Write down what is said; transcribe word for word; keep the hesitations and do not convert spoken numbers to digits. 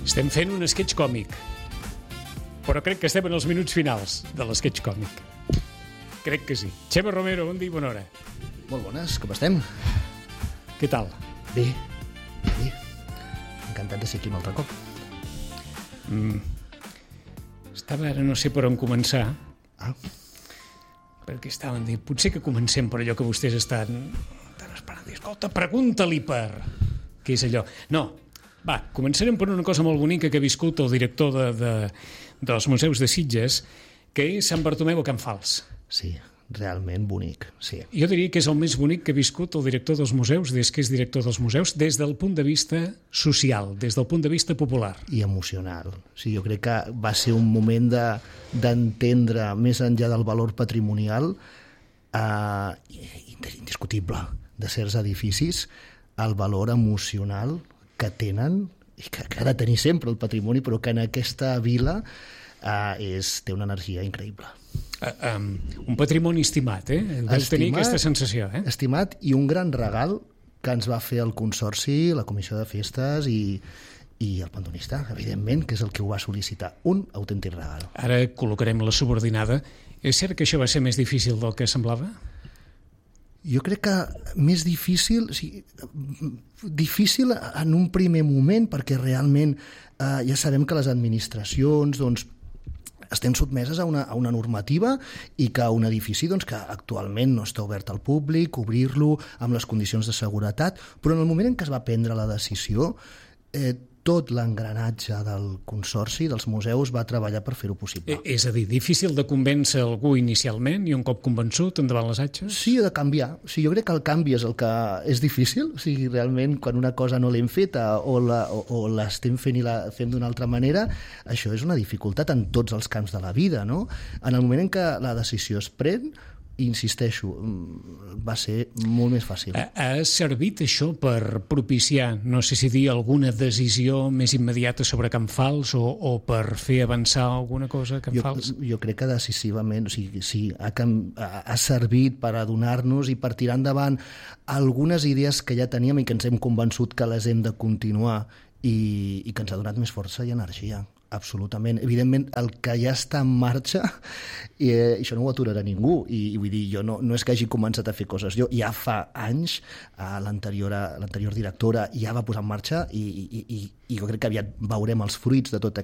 Estem fent un sketch còmic, però crec que estem en els minuts finals de l'esquetx còmic. Crec que sí. Xema Romero, bon dia i bona hora. Molt bones, com estem? Què tal? Bé, bé. Encantat de ser aquí un altre cop. Mm. Estava ara, no sé per on començar, Ah, perquè estaven dient, potser que comencem per allò que vostès estan, estan esperant. Escolta, pregunta-li per... Què és allò? No, va, començarem per una cosa molt bonica que ha viscut el director de, de, dels museus de Sitges, que és Sant Bartomeu a Can Fals. sí, realment bonic, sí. Jo diria que és el més bonic que ha viscut el director dels museus des que és director dels museus, des del punt de vista social, des del punt de vista popular. I emocional. Sí, jo crec que va ser un moment de, d'entendre, més enllà del valor patrimonial, eh, indiscutible, de certs edificis, el valor emocional que tenen, i que, que ha de tenir sempre el patrimoni, però que en aquesta vila eh, és, té una energia increïble. Uh, um, un patrimoni estimat, eh? Deus tenir aquesta sensació, eh? Estimat, i un gran regal que ens va fer el Consorci, la Comissió de Festes i, i el pantonista, evidentment, que és el que ho va sol·licitar. Un autèntic regal. Ara col·locarem la subordinada. És cert que això va ser més difícil del que semblava? Jo crec que més difícil, o sigui, difícil en un primer moment, perquè realment eh, ja sabem que les administracions doncs, estem sotmeses a una, a una normativa i que un edifici doncs, que actualment no està obert al públic, obrir-lo amb les condicions de seguretat, però en el moment en què es va prendre la decisió, eh, tot l'engranatge del Consorci, dels museus, va treballar per fer-ho possible. Eh, és a dir, difícil de convèncer algú inicialment i un cop convençut endavant les atxes? Sí, de canviar. O sigui, jo crec que el canvi és el que és difícil. O sigui, realment, quan una cosa no l'hem feta o, la, o, o l'estem fent i la fem d'una altra manera, això és una dificultat en tots els camps de la vida, no? En el moment en què la decisió es pren, insisteixo, va ser molt més fàcil. Ha, ha servit això per propiciar, no sé si dir, alguna decisió més immediata sobre Can Fals o, o per fer avançar alguna cosa a Can jo, Fals? Jo crec que decisivament, o sigui, sí, ha, ha, ha servit per adonar-nos i per tirar endavant algunes idees que ja teníem i que ens hem convençut que les hem de continuar i, i que ens ha donat més força i energia. Absolutament. Evidentment, el que ja està en marxa, i eh, això no ho aturarà ningú, i, i vull dir, jo no, no és que hagi començat a fer coses, jo ja fa anys, eh, l'anterior, l'anterior directora ja va posar en marxa i, i, i, i jo crec que aviat veurem els fruits de tota